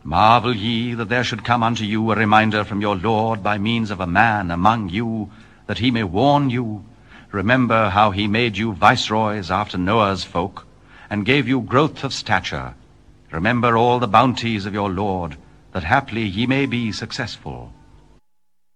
Marvel ye that there should come unto you a reminder from your Lord by means of a man among you, that he may warn you. Remember how he made you viceroys after Noah's folk, and gave you growth of stature. Remember all the bounties of your Lord, that haply ye may be successful.